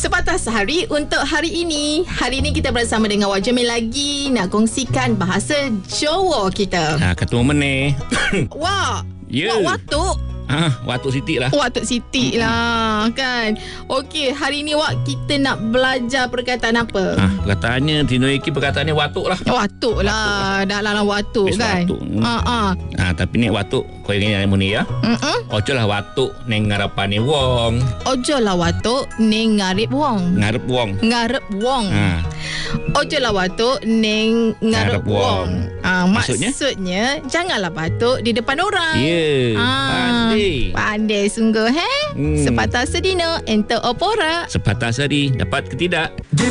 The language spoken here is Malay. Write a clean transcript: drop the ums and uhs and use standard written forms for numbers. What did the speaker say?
Sepatah Sehari untuk hari ini. Hari ini kita bersama dengan Wak Jamil lagi nak kongsikan bahasa Jawa kita. Ketemu meneh. Wak, Ya. Wak watuk. Watuk Siti lah. Watuk Siti lah kan. Okey, hari ni Wak kita nak belajar perkataan apa? Perkataannya Tino Eki perkataannya watuk lah. Watuk lah. Dah lah watuk Bis kan. watuk. Tapi ni watuk kau ingat yang ni ya. Ojo lah watuk neng ngarapane wong. Ojo lah watuk ning ngarep wong. Ngarep wong. Ngarep wong. Ojo lah watuk ning ngarep wong. Maksudnya janganlah batuk di depan orang. Ya. Pandai sungguh Sepatah sedina ento opora. Sepatah sehari dapat ke tidak?